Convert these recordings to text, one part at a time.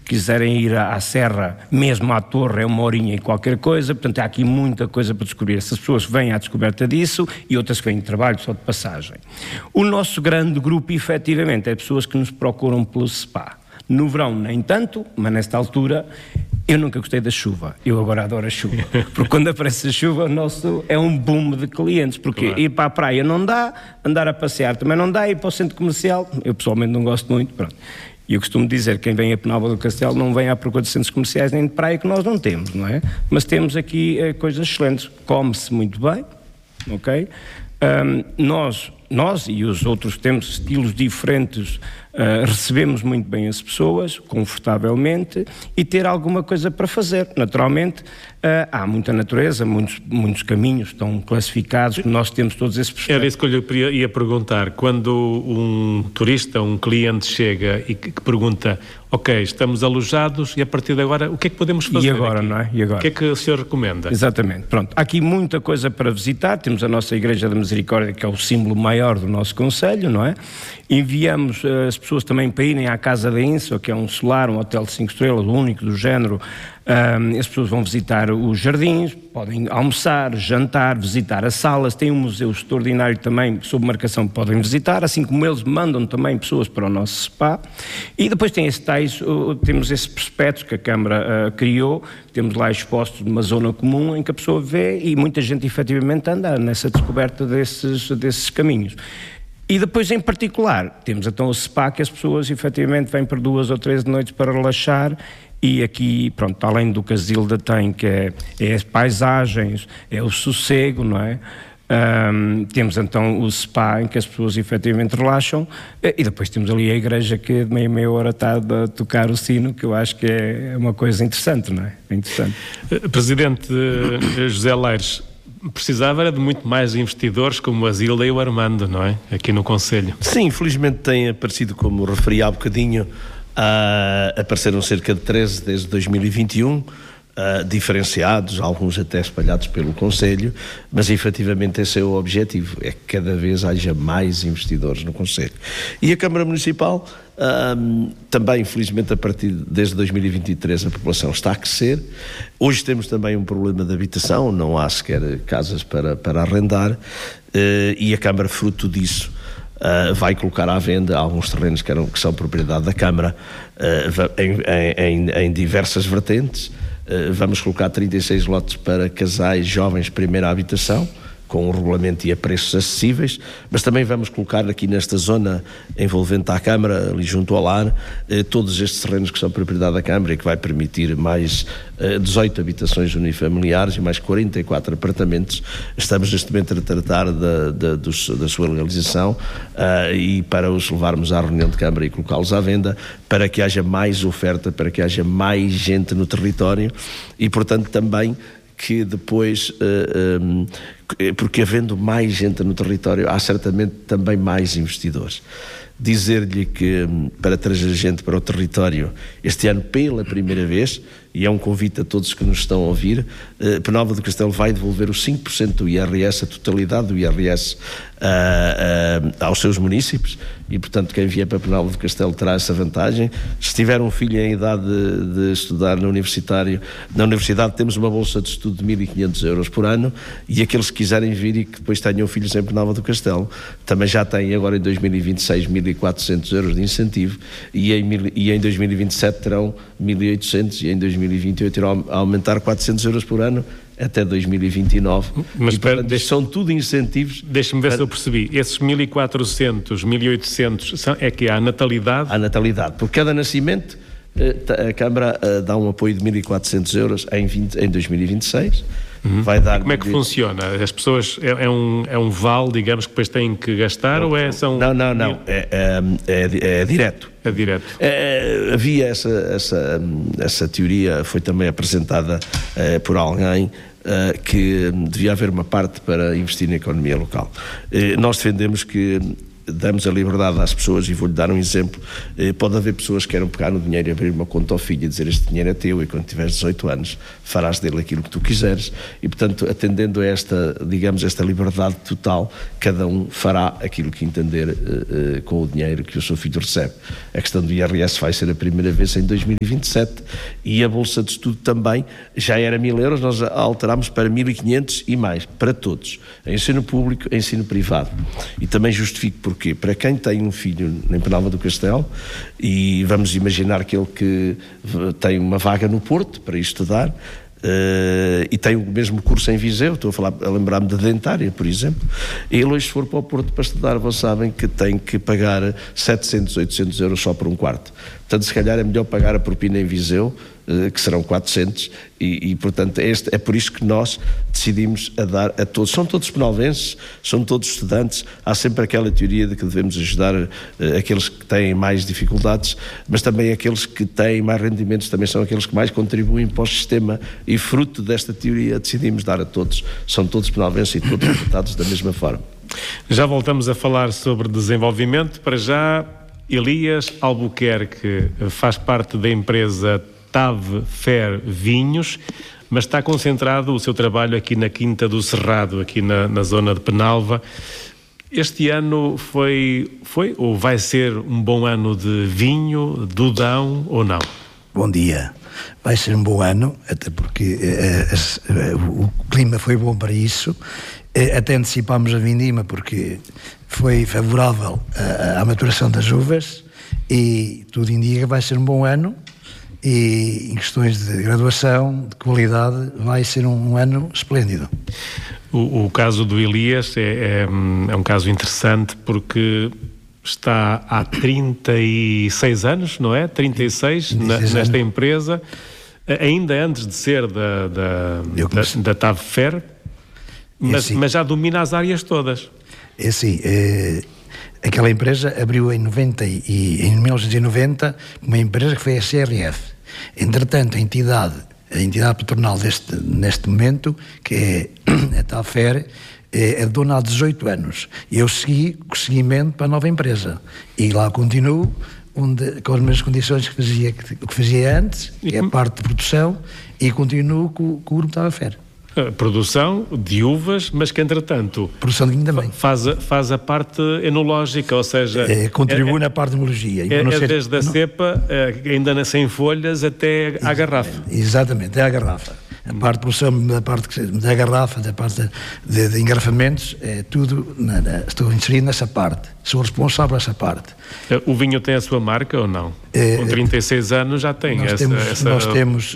quiserem ir à serra, mesmo à torre, é 1 horinha e qualquer coisa, portanto há aqui muita coisa para descobrir. Essas pessoas vêm à descoberta disso e outras que vêm de trabalho, só de passagem. O nosso grande grupo, efetivamente, é pessoas que nos procuram pelo spa. No verão nem tanto, mas nesta altura eu nunca gostei da chuva. Eu agora adoro a chuva. Porque quando aparece a chuva, o nosso é um boom de clientes. Porque claro, ir para a praia não dá, andar a passear também não dá, ir para o centro comercial, eu pessoalmente não gosto muito, pronto. E eu costumo dizer que quem vem a Penalva do Castelo não vem à procura de centros comerciais nem de praia, que nós não temos, não é? Mas temos aqui coisas excelentes. Come-se muito bem, ok? Nós e os outros temos estilos diferentes, recebemos muito bem as pessoas, confortavelmente, e ter alguma coisa para fazer. Naturalmente, há muita natureza, muitos caminhos estão classificados, nós temos todos esses prospectos. Era isso que eu lhe ia perguntar. Quando um turista, um cliente chega e que pergunta, ok, estamos alojados e a partir de agora, o que é que podemos fazer? E agora, aqui? Não é? E agora? O que é que o senhor recomenda? Exatamente. Pronto, há aqui muita coisa para visitar. Temos a nossa Igreja da Misericórdia, que é o símbolo maior do nosso concelho, não é? Enviamos as pessoas também para irem à Casa da Insua, que é um solar, um hotel de 5 estrelas, o único do género. As pessoas vão visitar os jardins, podem almoçar, jantar, visitar as salas. Tem um museu extraordinário também, sob marcação, que podem visitar, assim como eles mandam também pessoas para o nosso spa. E depois temos esses prospectos que a Câmara criou, temos lá expostos numa zona comum em que a pessoa vê e muita gente efetivamente anda nessa descoberta desses caminhos. E depois, em particular, temos então o spa, que as pessoas efetivamente vêm por 2 ou 3 noites para relaxar. E aqui, pronto, além do que a Zilda tem, que é as paisagens, é o sossego, não é? Temos então o spa, em que as pessoas efetivamente relaxam, e depois temos ali a igreja, que de meia hora está a tocar o sino, que eu acho que é uma coisa interessante, não é? É interessante. Presidente José Laires, precisava era de muito mais investidores como a Zilda e o Armando, não é? Aqui no Concelho. Sim, infelizmente tem aparecido, como referi há bocadinho, apareceram cerca de 13 desde 2021, diferenciados, alguns até espalhados pelo Concelho, mas efetivamente esse é o objetivo, é que cada vez haja mais investidores no Concelho. E a Câmara Municipal também, infelizmente, desde 2023 a população está a crescer. Hoje temos também um problema de habitação, não há sequer casas para arrendar, e a Câmara, fruto disso, vai colocar à venda alguns terrenos que são propriedade da Câmara, em diversas vertentes. Vamos colocar 36 lotes para casais jovens primeira habitação, com um regulamento e a preços acessíveis, mas também vamos colocar aqui nesta zona envolvente à Câmara, ali junto ao lar, todos estes terrenos que são propriedade da Câmara e que vai permitir mais 18 habitações unifamiliares e mais 44 apartamentos. Estamos neste momento a tratar da sua legalização e para os levarmos à reunião de Câmara e colocá-los à venda, para que haja mais oferta, para que haja mais gente no território e, portanto, também que depois, porque havendo mais gente no território, há certamente também mais investidores. Dizer-lhe que para trazer gente para o território, este ano pela primeira vez, e é um convite a todos que nos estão a ouvir, Penalva do Castelo vai devolver os 5% do IRS, a totalidade do IRS aos seus munícipes, e portanto quem vier para Penalva do Castelo terá essa vantagem. Se tiver um filho em idade de estudar na universidade temos uma bolsa de estudo de 1.500 euros por ano, e aqueles que quiserem vir e que depois tenham filhos em Penalva do Castelo, também já têm agora em 2026 1.400 euros de incentivo, e em 2027 terão 1.800, e em 2028 irão aumentar 400 euros por ano até 2029. Mas são tudo incentivos. Deixa-me ver se eu percebi. Esses 1.400, 1.800 é que há a natalidade? Há natalidade. Por cada nascimento, a Câmara dá um apoio de 1.400 euros em 2026. Vai dar. Como é que funciona? As pessoas, é um vale, digamos, que depois têm que gastar, ou são... Não. É direto. É direto. Havia essa teoria, foi também apresentada por alguém, que devia haver uma parte para investir na economia local. Nós defendemos que damos a liberdade às pessoas, e vou-lhe dar um exemplo. Pode haver pessoas que queiram pegar no dinheiro e abrir uma conta ao filho e dizer: este dinheiro é teu, e quando tiveres 18 anos farás dele aquilo que tu quiseres. E, portanto, atendendo a esta liberdade total, cada um fará aquilo que entender com o dinheiro que o seu filho recebe. A questão do IRS vai ser a primeira vez em 2027, e a Bolsa de Estudo também já era 1.000 euros, nós alterámos para 1.500 e mais, para todos, ensino público, ensino privado. E também justifico porquê. Para quem tem um filho em Penalva do Castelo, e vamos imaginar aquele que tem uma vaga no Porto para ir estudar, e tem o mesmo curso em Viseu, estou a lembrar-me da dentária, por exemplo, ele hoje, se for para o Porto para estudar, vocês sabem que tem que pagar 700, 800 euros só por um quarto. Portanto, se calhar é melhor pagar a propina em Viseu, que serão 400, e portanto é por isso que nós decidimos a dar a todos. São todos penalvenses, são todos estudantes. Há sempre aquela teoria de que devemos ajudar aqueles que têm mais dificuldades, mas também aqueles que têm mais rendimentos também são aqueles que mais contribuem para o sistema, e fruto desta teoria decidimos dar a todos. São todos penalvenses e todos tratados da mesma forma. Já voltamos a falar sobre desenvolvimento. Para já, Elias Albuquerque faz parte da empresa TAV-FER Vinhos, mas está concentrado o seu trabalho aqui na Quinta do Cerrado, aqui na zona de Penalva. Este ano foi ou vai ser um bom ano de vinho, do Dão, ou não? Bom dia. Vai ser um bom ano, até porque o clima foi bom para isso. Até antecipámos a vindima porque foi favorável à maturação das uvas, e tudo indica que vai ser um bom ano. E em questões de graduação, de qualidade, vai ser um ano esplêndido. O caso do Elias é um caso interessante, porque está há 36 anos, não é? 36 nesta empresa, ainda antes de ser da TAV-FER, mas já domina as áreas todas. É assim, aquela empresa abriu em 1990 uma empresa que foi a CRF. Entretanto, a entidade patronal neste momento, que é a TAV-FER, é dona há 18 anos. E eu segui o seguimento para a nova empresa. E lá continuo com as mesmas condições que fazia antes, que é a parte de produção, e continuo com o grupo TAV-FER. Produção de uvas, mas que entretanto produção de vinho também faz a parte enológica, ou seja, contribui na parte de enologia, desde a cepa, ainda sem folhas, até à garrafa. Exatamente, é a garrafa. A parte de produção, da parte da garrafa, da parte de engarrafamentos, é tudo, estou inserido nessa parte, sou responsável por essa parte. O vinho tem a sua marca ou não? Com 36 anos já tem nós temos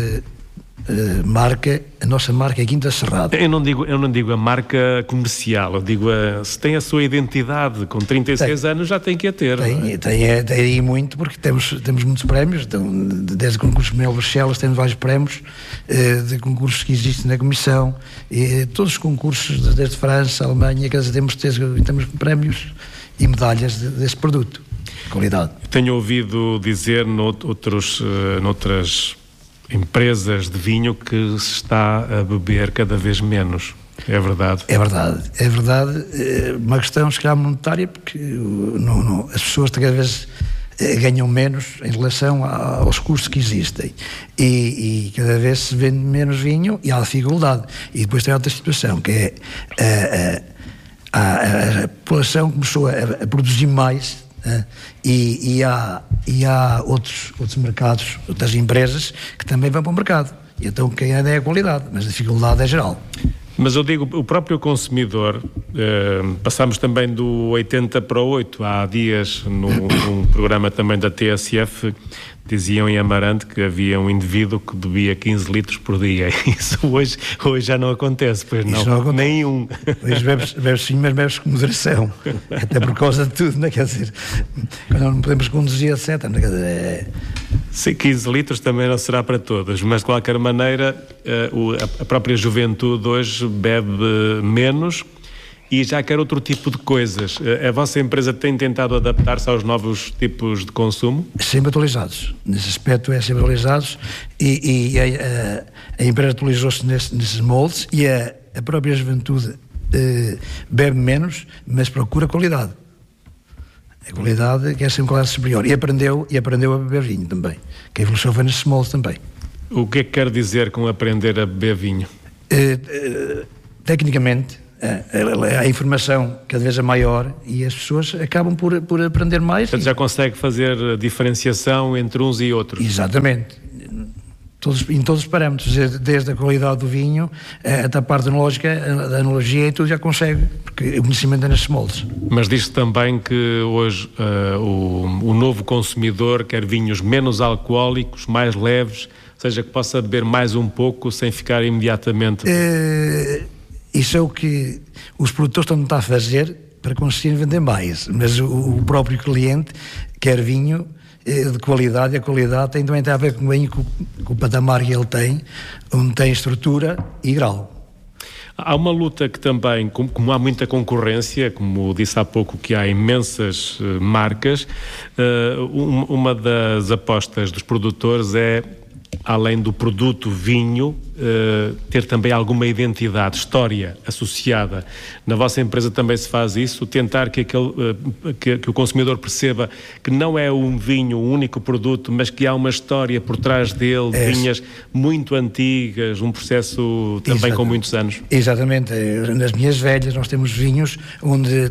a nossa marca é Quinta Cerrado. Eu não digo a marca comercial, eu digo se tem a sua identidade. Com 36 anos já tem que a ter. Tem muito, porque temos muitos prémios, desde concursos de Mel Bruxelas temos vários prémios de concursos que existem na Comissão, e todos os concursos desde França, Alemanha, que temos prémios e medalhas desse produto, qualidade. Tenho ouvido dizer noutras empresas de vinho que se está a beber cada vez menos. É verdade? É verdade. Uma questão, se calhar, monetária, porque as pessoas cada vez ganham menos em relação aos custos que existem. E cada vez se vende menos vinho e há dificuldade. E depois tem outra situação, que é a população começou a produzir mais. E há outros mercados, outras empresas que também vão para o mercado, e então quem é a qualidade, mas a dificuldade é geral. Mas eu digo, o próprio consumidor, passámos também do 80 para o 8, há dias num programa também da TSF, diziam em Amarante que havia um indivíduo que bebia 15 litros por dia. Isso hoje já não acontece, pois não acontece. Nenhum. Hoje bebes sim, mas bebes com moderação, até por causa de tudo, não é? Quer dizer, quando não podemos conduzir, etc. Não é? Quer dizer, Sim, 15 litros também não será para todos, mas de qualquer maneira a própria juventude hoje bebe menos e já quer outro tipo de coisas. A vossa empresa tem tentado adaptar-se aos novos tipos de consumo? Sempre atualizados. Nesse aspecto é sempre atualizados, e a empresa atualizou-se nesses moldes, e a própria juventude bebe menos, mas procura qualidade. A qualidade quer ser uma qualidade superior. E aprendeu a beber vinho também, que a evolução foi nesse molde também. O que é que quer dizer com aprender a beber vinho? Tecnicamente, a informação cada vez é maior e as pessoas acabam por aprender mais. Portanto, já consegue fazer a diferenciação entre uns e outros. Exatamente. Em todos os parâmetros, desde a qualidade do vinho até a parte analógica, da analogia, e tudo já consegue, porque o conhecimento é nesses moldes. Mas diz-se também que hoje o novo consumidor quer vinhos menos alcoólicos, mais leves, ou seja, que possa beber mais um pouco sem ficar imediatamente... Isso é o que os produtores estão a tentar fazer para conseguir vender mais, mas o próprio cliente quer vinho de qualidade, e a qualidade também tem a ver com o patamar que ele tem, onde tem estrutura e grau. Há uma luta que também, como há muita concorrência, como disse há pouco que há imensas marcas, uma das apostas dos produtores é, além do produto vinho, ter também alguma identidade, história associada. Na vossa empresa também se faz isso, tentar que o consumidor perceba que não é um vinho, um único produto, mas que há uma história por trás dele, vinhas muito antigas, um processo também com muitos anos. Exatamente. Nas minhas velhas nós temos vinhos onde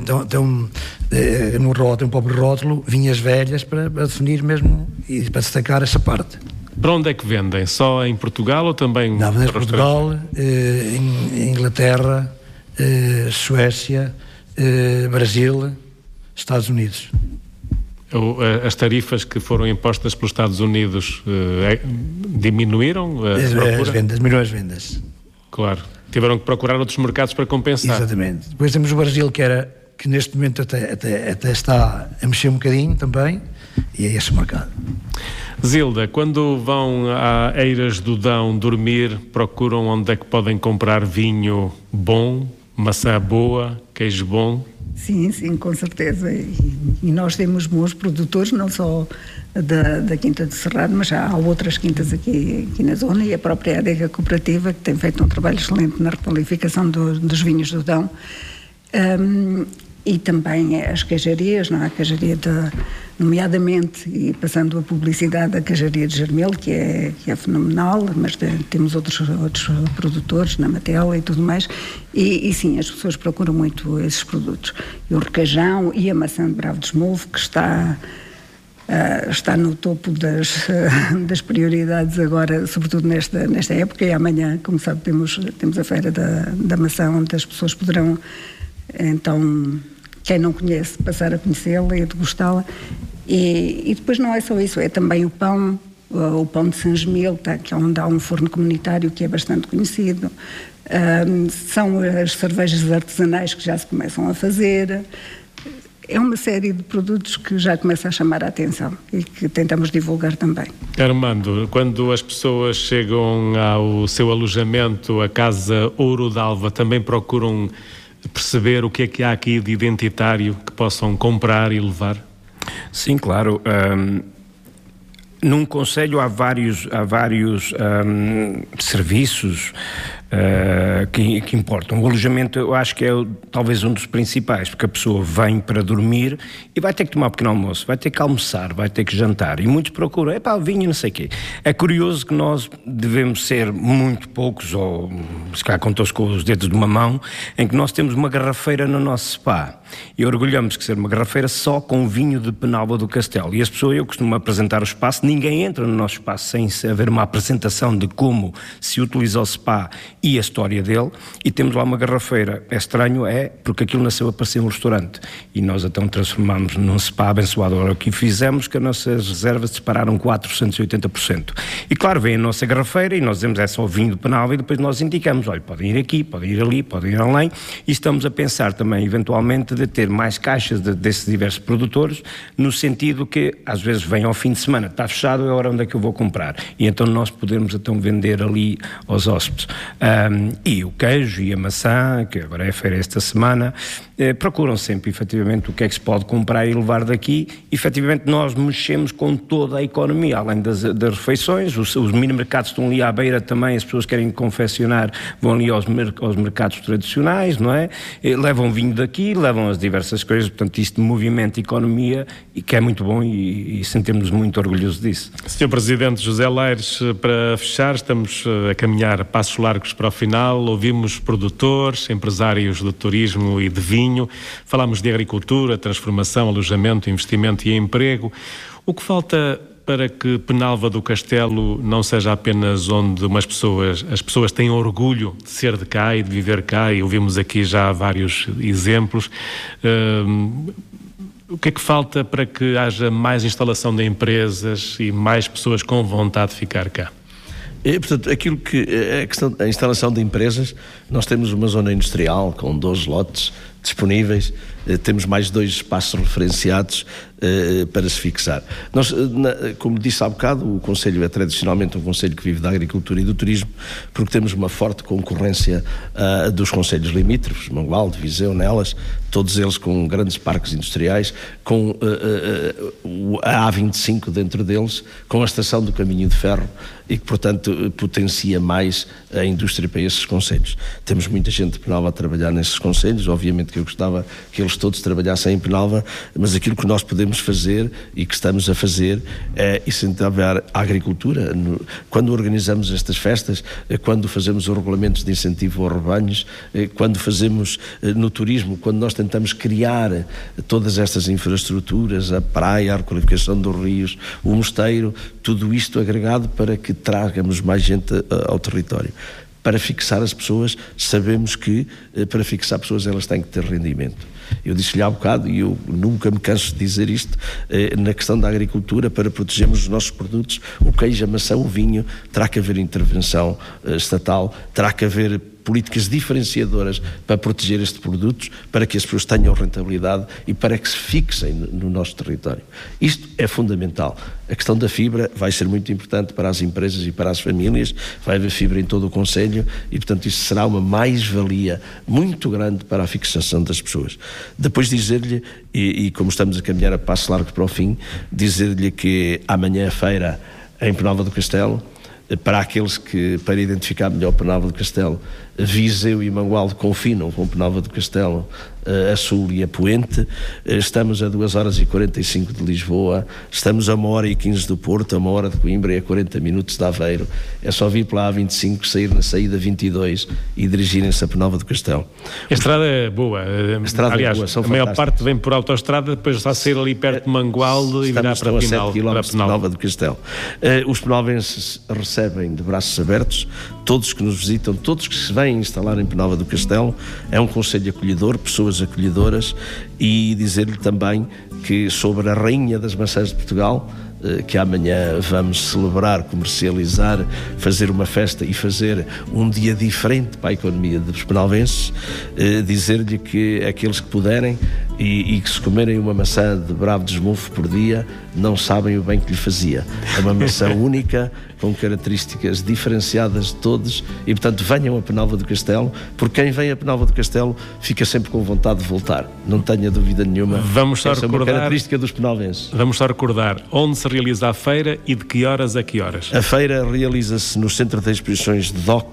no rótulo, um próprio rótulo, vinhas velhas para definir mesmo e para destacar essa parte. Para onde é que vendem? Só em Portugal ou também... Não, vendem em Portugal, em Inglaterra, Suécia, Brasil, Estados Unidos. As tarifas que foram impostas pelos Estados Unidos diminuíram diminuíram as vendas. Claro. Tiveram que procurar outros mercados para compensar. Exatamente. Depois temos o Brasil, que neste momento até está a mexer um bocadinho também, e é esse mercado. Zilda, quando vão a Eiras do Dão dormir, procuram onde é que podem comprar vinho bom, maçã boa, queijo bom? Sim, com certeza. E nós temos bons produtores, não só da Quinta do Cerrado, mas já há outras quintas aqui na zona, e a própria adega cooperativa, que tem feito um trabalho excelente na requalificação dos vinhos do Dão. E também as queijarias, não é? A queijaria nomeadamente, e passando a publicidade, a queijaria de Germel, que é fenomenal, mas temos outros produtores na Matela e tudo mais, e sim, as pessoas procuram muito esses produtos. E o requeijão e a maçã de Bravo de Esmolvo, que está no topo das prioridades agora, sobretudo nesta época, e amanhã, como sabe, temos a feira da maçã, onde as pessoas poderão, então, quem não conhece, passar a conhecê-la e a degustá-la. E depois não é só isso, é também o pão de Sangemil, que é onde há um forno comunitário que é bastante conhecido. São as cervejas artesanais que já se começam a fazer. É uma série de produtos que já começa a chamar a atenção e que tentamos divulgar também. Armando, quando as pessoas chegam ao seu alojamento, a Casa Ouro d'Alva, também procuram perceber o que é que há aqui de identitário que possam comprar e levar? Sim, claro. Num concelho há vários serviços que importam. O alojamento, eu acho que é talvez um dos principais, porque a pessoa vem para dormir e vai ter que tomar um pequeno almoço, vai ter que almoçar, vai ter que jantar, e muitos procuram, vinho, não sei o quê. É curioso que nós devemos ser muito poucos, ou se calhar contou-se com os dedos de uma mão, em que nós temos uma garrafeira no nosso spa, e orgulhamos de ser uma garrafeira só com vinho de Penalva do Castelo. E as pessoas, eu costumo apresentar o espaço, ninguém entra no nosso espaço sem haver uma apresentação de como se utiliza o spa e a história dele, e temos lá uma garrafeira. É estranho, porque aquilo nasceu a parecer um restaurante, e nós então transformámos num spa abençoado. Agora, o que fizemos, que as nossas reservas dispararam 480%. E claro, vem a nossa garrafeira e nós dizemos é só vinho de Penalva, e depois nós indicamos, olha, podem ir aqui, podem ir ali, podem ir além, e estamos a pensar também, eventualmente, de ter mais caixas desses diversos produtores, no sentido que, às vezes, vem ao fim de semana, está fechado, é a hora onde é que eu vou comprar, e então nós podemos então vender ali aos hóspedes. E o queijo e a maçã, que agora é a feira esta semana, procuram sempre, efetivamente, o que é que se pode comprar e levar daqui. Efetivamente, nós mexemos com toda a economia, além das refeições, os mini-mercados estão ali à beira também, as pessoas querem confeccionar, vão ali aos mercados tradicionais, não é? Levam vinho daqui, levam as diversas coisas, portanto, isto movimenta a economia, e que é muito bom, e sentimos-nos muito orgulhosos disso. Sr. Presidente José Laires, para fechar, estamos a caminhar a passos largos para o final, ouvimos produtores, empresários do turismo e de vinho, falámos de agricultura, transformação, alojamento, investimento e emprego. O que falta para que Penalva do Castelo não seja apenas onde as pessoas têm orgulho de ser de cá e de viver cá, e ouvimos aqui já vários exemplos. O que é que falta para que haja mais instalação de empresas e mais pessoas com vontade de ficar cá? Portanto, aquilo que a instalação de empresas, nós temos uma zona industrial com 12 lotes disponíveis, temos mais 2 espaços referenciados para se fixar. Nós, como disse há bocado, o Conselho é tradicionalmente um Conselho que vive da agricultura e do turismo, porque temos uma forte concorrência dos concelhos limítrofes, Mangualde, Viseu, Nelas, todos eles com grandes parques industriais, com a A25 dentro deles, com a estação do caminho de ferro, e que, portanto, potencia mais a indústria para esses concelhos. Temos muita gente de Penalva a trabalhar nesses concelhos, obviamente que eu gostava que eles todos trabalhassem em Penalva, mas aquilo que nós podemos fazer e que estamos a fazer é incentivar a agricultura. Quando organizamos estas festas, quando fazemos os regulamentos de incentivo aos rebanhos, quando fazemos no turismo, quando nós tentamos criar todas estas infraestruturas, a praia, a requalificação dos rios, o mosteiro, tudo isto agregado para que tragamos mais gente ao território. Para fixar as pessoas, sabemos que para fixar pessoas elas têm que ter rendimento. Eu disse-lhe há bocado, e eu nunca me canso de dizer isto, na questão da agricultura, para protegermos os nossos produtos, o queijo, a maçã, o vinho, terá que haver intervenção estatal, terá que haver políticas diferenciadoras para proteger estes produtos, para que as pessoas tenham rentabilidade e para que se fixem no nosso território. Isto é fundamental. A questão da fibra vai ser muito importante para as empresas e para as famílias, vai haver fibra em todo o concelho e, portanto, isso será uma mais-valia muito grande para a fixação das pessoas. Depois dizer-lhe, e como estamos a caminhar a passo largo para o fim, dizer-lhe que amanhã a feira em Penalva do Castelo, para aqueles que, para identificar melhor Penalva do Castelo, Viseu e Mangualde confinam com Penalva do Castelo a Sul e a Poente. Estamos a 2h45 de Lisboa, estamos a 1h15 do Porto, a 1h de Coimbra e a 40 minutos de Aveiro. É só vir pela A25, sair na saída 22 e dirigirem-se a Penalva do Castelo. A estrada é boa. Aliás, a maior parte vem por autoestrada, depois vai sair ali perto de Mangualde e virá para a 7 km de Penalva do Castelo. Os penalvenses recebem de braços abertos todos que nos visitam, todos que se vêm instalar em Penalva do Castelo. É um concelho acolhedor, pessoas acolhedoras, e dizer-lhe também que sobre a Rainha das Maçãs de Portugal, que amanhã vamos celebrar, comercializar, fazer uma festa e fazer um dia diferente para a economia dos penalvenses, dizer-lhe que aqueles que puderem e que se comerem uma maçã de bravo desmufo por dia não sabem o bem que lhe fazia. É uma maçã única, com características diferenciadas de todos, e portanto venham a Penalva do Castelo, porque quem vem a Penalva do Castelo fica sempre com vontade de voltar, não tenha dúvida nenhuma. Essa é uma característica dos penalvenses. Vamos só recordar onde se realiza a feira e de que horas a que horas. A feira realiza-se no Centro de Exposições de DOC,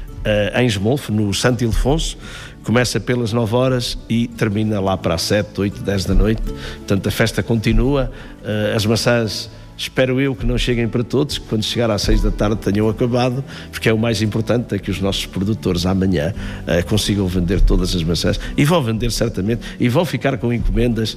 em Esmolfe, no Santo Ildefonso. Começa pelas 9h e termina lá para as 7, 8, 10 da noite. Portanto, a festa continua. As maçãs, espero eu que não cheguem para todos, que quando chegar às 6 da tarde tenham acabado, porque é o mais importante, é que os nossos produtores amanhã consigam vender todas as maçãs, e vão vender certamente, e vão ficar com encomendas,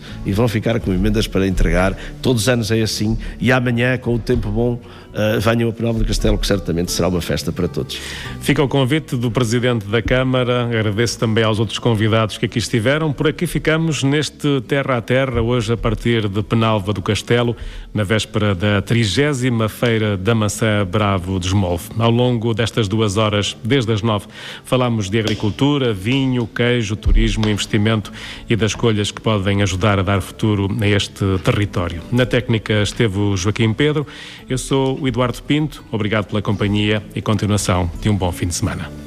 para entregar. Todos os anos é assim, e amanhã, com o tempo bom, venham a Penalva do Castelo, que certamente será uma festa para todos. Fica o convite do Presidente da Câmara, agradeço também aos outros convidados que aqui estiveram. Por aqui ficamos neste Terra a Terra, hoje a partir de Penalva do Castelo, na véspera da 30ª Feira da Maçã Bravo de Esmolfe. Ao longo destas 2 horas, desde as 9, falámos de agricultura, vinho, queijo, turismo, investimento e das escolhas que podem ajudar a dar futuro a este território. Na técnica esteve o Joaquim Pedro, eu sou o Eduardo Pinto, obrigado pela companhia e continuação de um bom fim de semana.